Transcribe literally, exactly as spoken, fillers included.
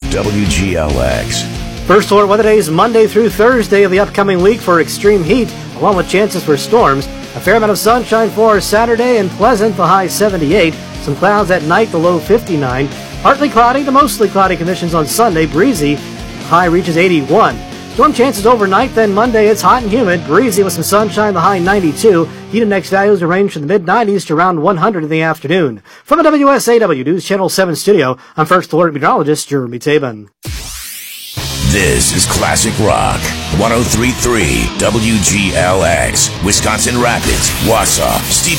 W G L X. First alert weather days Monday through Thursday of the upcoming week for extreme heat, along with chances for storms. A fair amount of sunshine for Saturday and pleasant, the high seventy-eight. Some clouds at night, the low fifty-nine. Partly cloudy to mostly cloudy conditions on Sunday, breezy. High reaches eighty-one. Storm chances overnight, then Monday it's hot and humid, breezy with some sunshine, the high ninety-two. Heat index values range from the mid nineties to around one hundred in the afternoon. From the W S A W News Channel seven studio, I'm First Alert Meteorologist Jeremy Tabin. This is Classic Rock, one oh three point three W G L X, Wisconsin Rapids, Wausau, Stevens.